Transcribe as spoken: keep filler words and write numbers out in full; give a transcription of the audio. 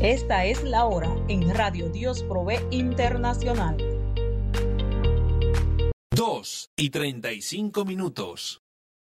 Esta es la hora en Radio Dios Provee Internacional. dos y treinta y cinco minutos.